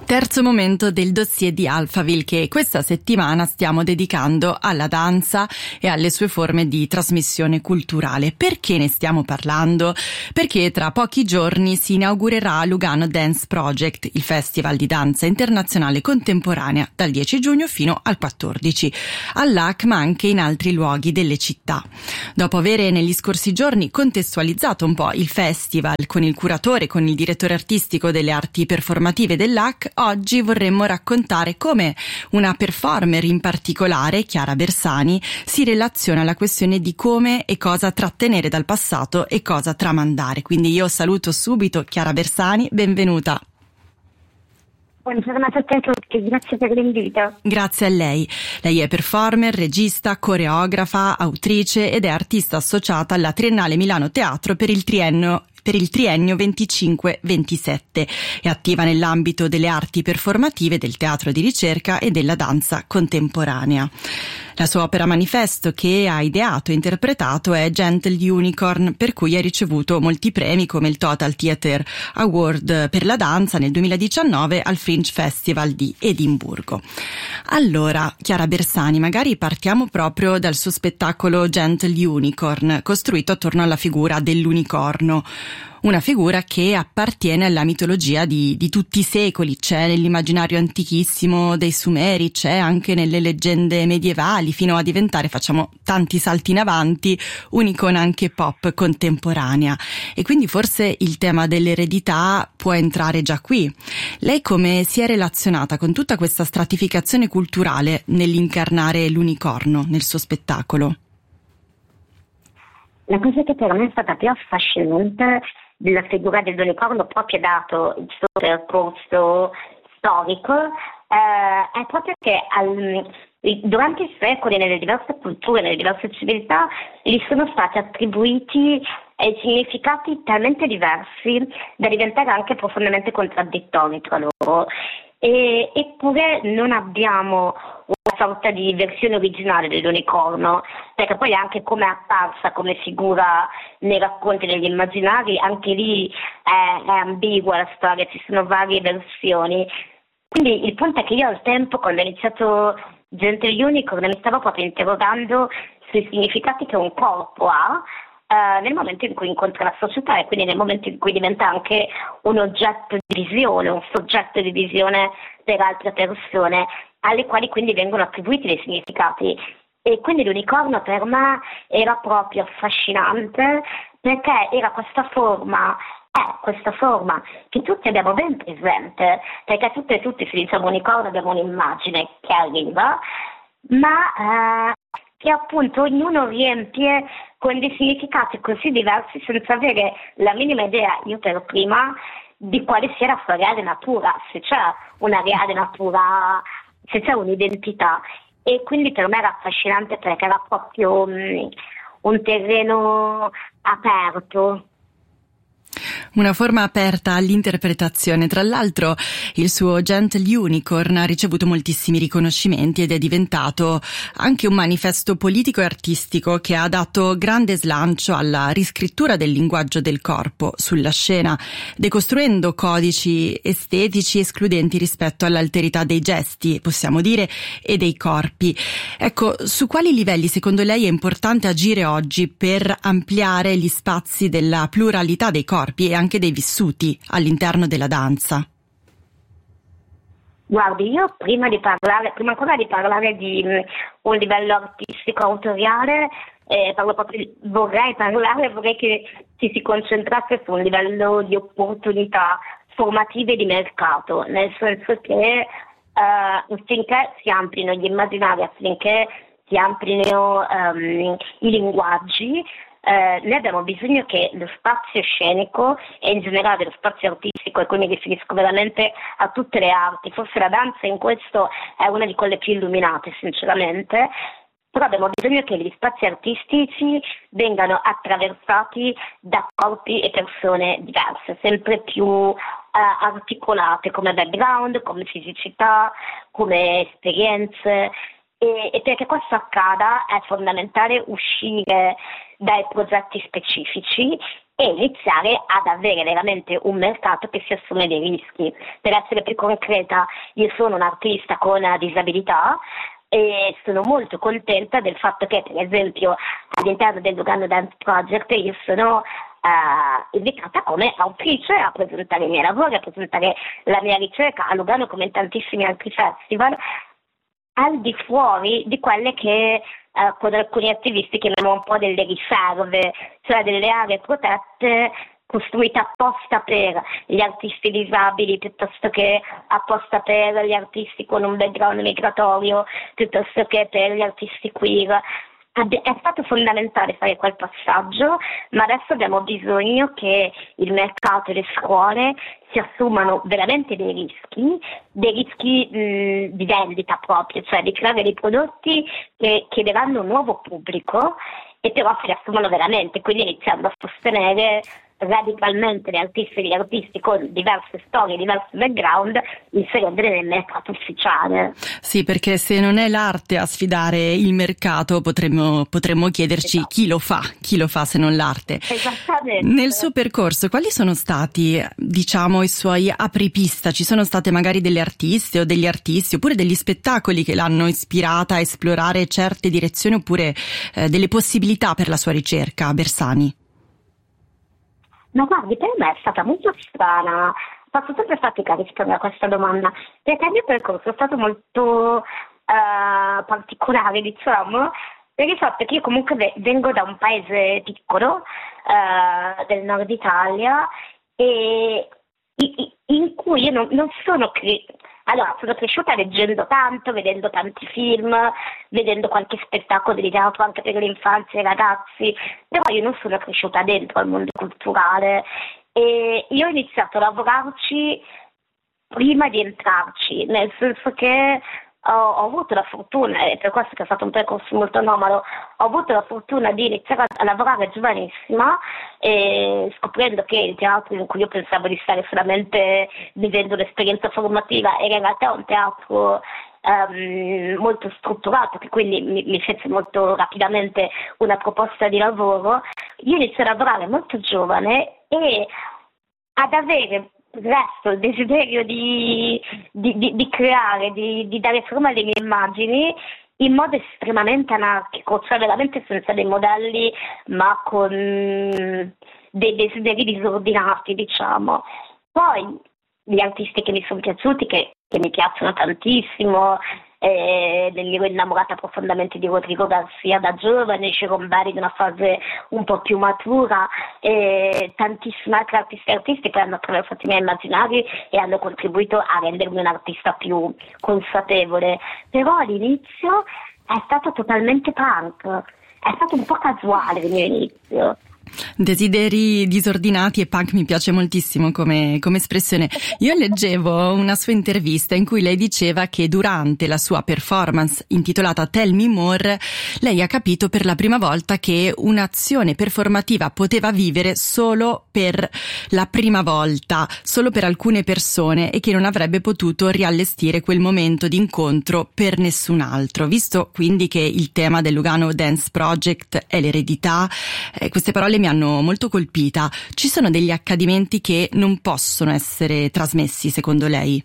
Terzo momento del dossier di Alphaville che questa settimana stiamo dedicando alla danza e alle sue forme di trasmissione culturale. Perché ne stiamo parlando? Perché tra pochi giorni si inaugurerà Lugano Dance Project, il festival di danza internazionale contemporanea dal 10 giugno fino al 14, all'AC ma anche in altri luoghi delle città. Dopo avere negli scorsi giorni contestualizzato un po' il festival con il curatore, con il direttore artistico delle arti performative dell'AC, oggi vorremmo raccontare come una performer in particolare, Chiara Bersani, si relaziona alla questione di come e cosa trattenere dal passato e cosa tramandare. Quindi io saluto subito Chiara Bersani, benvenuta. Buongiorno a tutti, grazie per l'invito. Grazie a lei. Lei è performer, regista, coreografa, autrice ed è artista associata alla Triennale Milano Teatro per il triennio 25-27. È attiva nell'ambito delle arti performative, del teatro di ricerca e della danza contemporanea. La sua opera manifesto che ha ideato e interpretato è Gentle Unicorn, per cui ha ricevuto molti premi come il Total Theatre Award per la danza nel 2019 al Fringe Festival di Edimburgo. Allora, Chiara Bersani, magari partiamo proprio dal suo spettacolo Gentle Unicorn, costruito attorno alla figura dell'unicorno. Una figura che appartiene alla mitologia di tutti i secoli, c'è nell'immaginario antichissimo dei Sumeri, c'è anche nelle leggende medievali, fino a diventare, facciamo tanti salti in avanti, un'icona anche pop contemporanea. E quindi forse il tema dell'eredità può entrare già qui. Lei come si è relazionata con tutta questa stratificazione culturale nell'incarnare l'unicorno nel suo spettacolo? La cosa che per me è stata più affascinante della figura dell'unicorno, proprio dato il suo percorso storico, è proprio che durante i secoli, nelle diverse culture, nelle diverse civiltà, gli sono stati attribuiti significati talmente diversi da diventare anche profondamente contraddittori tra loro. Eppure non abbiamo una sorta di versione originale dell'unicorno, perché poi anche come è apparsa come figura nei racconti degli immaginari, anche lì è ambigua la storia, ci sono varie versioni. Quindi il punto è che io al tempo, quando ho iniziato Gentle Unicorn, mi stavo proprio interrogando sui significati che un corpo ha nel momento in cui incontra la società e quindi nel momento in cui diventa anche un oggetto di visione, un soggetto di visione per altre persone, alle quali quindi vengono attribuiti dei significati. E quindi l'unicorno per me era proprio affascinante perché era questa forma che tutti abbiamo ben presente, perché tutte e tutti se diciamo unicorno abbiamo un'immagine che arriva, ma che appunto ognuno riempie con dei significati così diversi senza avere la minima idea, io per prima, di quale sia la sua reale natura, se c'è una reale natura, se c'è un'identità. E quindi per me era affascinante perché era proprio un terreno aperto. Una forma aperta all'interpretazione. Tra l'altro il suo Gentle Unicorn ha ricevuto moltissimi riconoscimenti ed è diventato anche un manifesto politico e artistico che ha dato grande slancio alla riscrittura del linguaggio del corpo sulla scena, decostruendo codici estetici escludenti rispetto all'alterità dei gesti, possiamo dire, e dei corpi. Ecco, su quali livelli secondo lei è importante agire oggi per ampliare gli spazi della pluralità dei corpi e anche dei vissuti all'interno della danza? Guardi, io prima ancora di parlare di un livello artistico autoriale, vorrei che ci si concentrasse su un livello di opportunità formative di mercato, nel senso che affinché si amplino gli immaginari, affinché si amplino i linguaggi, noi abbiamo bisogno che lo spazio scenico e in generale lo spazio artistico, e qui mi riferisco veramente a tutte le arti, forse la danza in questo è una di quelle più illuminate sinceramente, però abbiamo bisogno che gli spazi artistici vengano attraversati da corpi e persone diverse, sempre più articolate come background, come fisicità, come esperienze. E perché questo accada è fondamentale uscire dai progetti specifici e iniziare ad avere veramente un mercato che si assume dei rischi. Per essere più concreta, io sono un artista con disabilità e sono molto contenta del fatto che, per esempio, all'interno del Lugano Dance Project io sono indicata come autrice a presentare i miei lavori, a presentare la mia ricerca a Lugano come in tantissimi altri festival, al di fuori di quelle che con alcuni attivisti chiamiamo un po' delle riserve, cioè delle aree protette costruite apposta per gli artisti disabili, piuttosto che apposta per gli artisti con un background migratorio, piuttosto che per gli artisti queer. È stato fondamentale fare quel passaggio, ma adesso abbiamo bisogno che il mercato e le scuole si assumano veramente dei rischi di vendita proprio, cioè di creare dei prodotti che chiederanno un nuovo pubblico e però si assumano veramente, quindi iniziando a sostenere radicalmente le artiste e gli artisti con diverse storie, diversi background, inserendole nel mercato ufficiale. Sì, perché se non è l'arte a sfidare il mercato potremmo chiederci Esatto. chi lo fa se non l'arte. Esattamente. Nel suo percorso quali sono stati, diciamo, i suoi apripista? Ci sono state magari delle artiste o degli artisti oppure degli spettacoli che l'hanno ispirata a esplorare certe direzioni oppure delle possibilità per la sua ricerca, Bersani? Ma guardi, per me è stata molto strana, faccio sempre fatica a rispondere a questa domanda, perché il mio percorso è stato molto particolare, diciamo, per il fatto che io comunque vengo da un paese piccolo del nord Italia e in cui io non sono allora, sono cresciuta leggendo tanto, vedendo tanti film, vedendo qualche spettacolo di teatro anche per l'infanzia e i ragazzi, però io non sono cresciuta dentro al mondo culturale e io ho iniziato a lavorarci prima di entrarci, nel senso che ho avuto la fortuna, e per questo che è stato un percorso molto anomalo, ho avuto la fortuna di iniziare a lavorare giovanissima e scoprendo che il teatro in cui io pensavo di stare solamente vivendo un'esperienza formativa era in realtà un teatro molto strutturato, che quindi mi fece molto rapidamente una proposta di lavoro. Io iniziai a lavorare molto giovane e ad avere resto il desiderio di creare, di dare forma alle mie immagini in modo estremamente anarchico, cioè veramente senza dei modelli, ma con dei desideri disordinati, diciamo. Poi gli artisti che mi sono piaciuti, che mi piacciono tantissimo, mi ero innamorata profondamente di Rodrigo Garcia da giovane, Cirombari di una fase un po' più matura, e tantissimi altri artisti che hanno attraversato i miei immaginari e hanno contribuito a rendermi un'artista più consapevole. Però all'inizio è stato totalmente punk, è stato un po' casuale il mio inizio. Desideri disordinati e punk mi piace moltissimo come espressione. Io leggevo una sua intervista in cui lei diceva che durante la sua performance intitolata Tell Me More lei ha capito per la prima volta che un'azione performativa poteva vivere solo per la prima volta, solo per alcune persone e che non avrebbe potuto riallestire quel momento di incontro per nessun altro. Visto quindi che il tema del Lugano Dance Project è l'eredità, queste parole mi hanno molto colpita. Ci sono degli accadimenti che non possono essere trasmessi, secondo lei?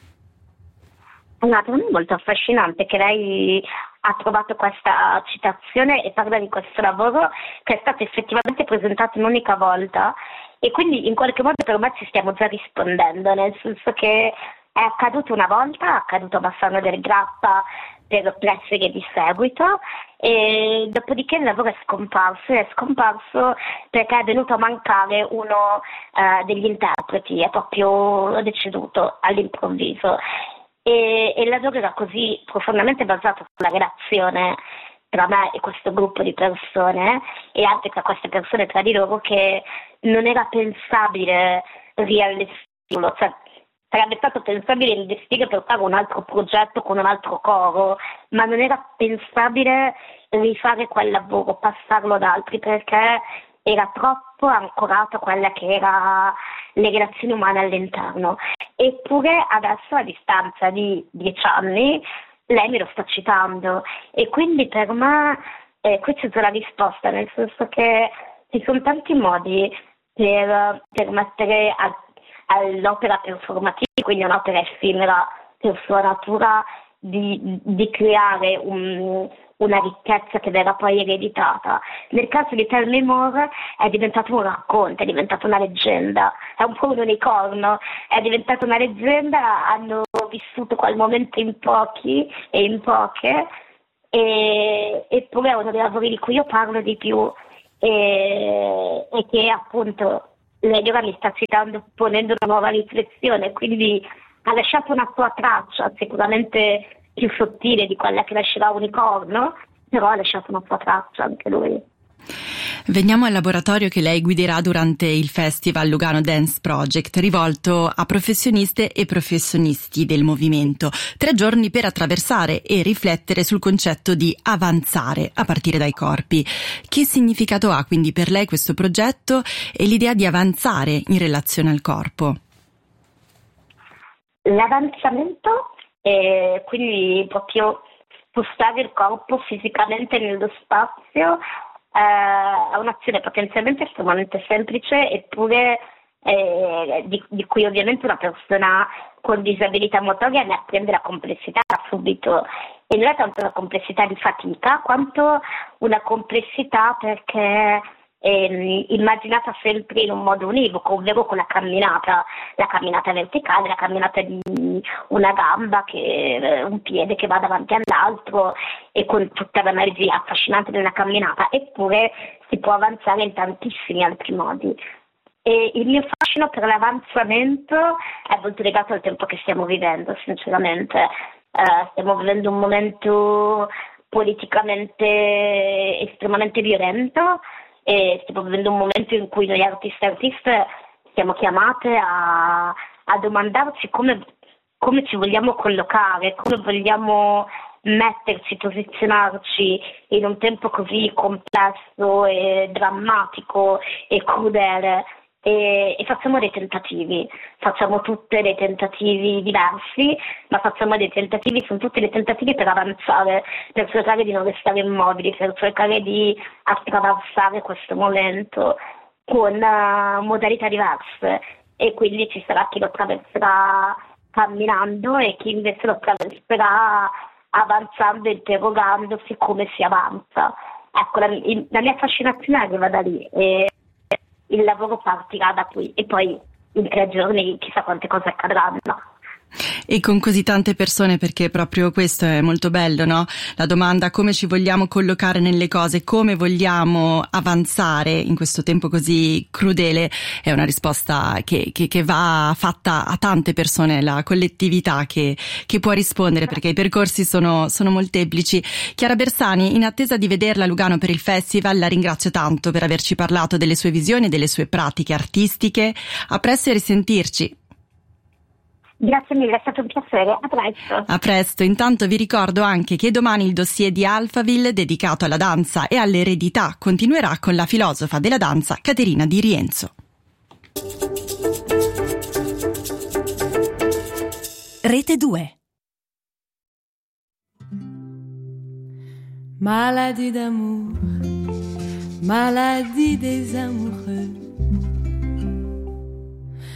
Allora, per me è molto affascinante che lei ha trovato questa citazione e parla di questo lavoro che è stato effettivamente presentato un'unica volta e quindi in qualche modo per me ci stiamo già rispondendo, nel senso che è accaduto una volta, è accaduto a Bassano del Grappa per 3 serie di seguito e dopodiché il lavoro è scomparso perché è venuto a mancare uno degli interpreti, è proprio deceduto all'improvviso e il lavoro era così profondamente basato sulla relazione tra me e questo gruppo di persone e anche tra queste persone tra di loro che non era pensabile riallestirlo, cioè sarebbe stato pensabile investire per fare un altro progetto con un altro coro, ma non era pensabile rifare quel lavoro, passarlo ad altri, perché era troppo ancorato a quella che era le relazioni umane all'interno. Eppure adesso, a distanza di 10 anni, lei me lo sta citando e quindi per me qui c'è già la risposta, nel senso che ci sono tanti modi per mettere all'opera performativa, quindi un'opera effimera per sua natura, di creare una ricchezza che verrà poi ereditata. Nel caso di Tell Me More è diventato un racconto, è diventata una leggenda, è un po' un unicorno, è diventata una leggenda, hanno vissuto quel momento in pochi e in poche, eppure è uno dei lavori di cui io parlo di più e che appunto lei ora mi sta citando, ponendo una nuova riflessione, quindi ha lasciato una sua traccia, sicuramente più sottile di quella che lascerà Unicorno, però ha lasciato una sua traccia anche lui. Veniamo al laboratorio che lei guiderà durante il Festival Lugano Dance Project, rivolto a professioniste e professionisti del movimento. 3 giorni per attraversare e riflettere sul concetto di avanzare a partire dai corpi. Che significato ha quindi per lei questo progetto e l'idea di avanzare in relazione al corpo? L'avanzamento è quindi proprio spostare il corpo fisicamente nello spazio, è un'azione potenzialmente estremamente semplice, eppure di cui ovviamente una persona con disabilità motoria ne apprende la complessità subito, e non è tanto una complessità di fatica quanto una complessità perché immaginata sempre in un modo univoco, ovvero con la camminata verticale, la camminata di una gamba, un piede che va davanti all'altro, e con tutta l'energia affascinante della camminata, eppure si può avanzare in tantissimi altri modi. E il mio fascino per l'avanzamento è molto legato al tempo che stiamo vivendo, sinceramente. Stiamo vivendo un momento politicamente estremamente violento, e stiamo vivendo un momento in cui noi artisti e artiste siamo chiamate a domandarci come ci vogliamo collocare, come vogliamo metterci, posizionarci in un tempo così complesso e drammatico e crudele, e facciamo dei tentativi, facciamo tutte dei tentativi diversi, ma facciamo dei tentativi, sono tutti dei tentativi per avanzare, per cercare di non restare immobili, per cercare di attraversare questo momento con modalità diverse, e quindi ci sarà chi lo attraverserà camminando e chi invece lo attraverserà avanzando, interrogandosi come si avanza. Ecco, la mia fascinazione arriva da lì, e il lavoro partirà da qui, e poi in 3 giorni chissà quante cose accadranno. E con così tante persone, perché proprio questo è molto bello, no? La domanda: come ci vogliamo collocare nelle cose, come vogliamo avanzare in questo tempo così crudele, è una risposta che va fatta a tante persone, la collettività che può rispondere, perché i percorsi sono molteplici. Chiara Bersani, in attesa di vederla a Lugano per il festival, la ringrazio tanto per averci parlato delle sue visioni e delle sue pratiche artistiche. A presto e a risentirci. Grazie mille, è stato un piacere, a presto. A presto. Intanto vi ricordo anche che domani il dossier di Alphaville dedicato alla danza e all'eredità continuerà con la filosofa della danza Caterina Di Rienzo. Rete 2. Maladie d'amour, maladie des amoureux,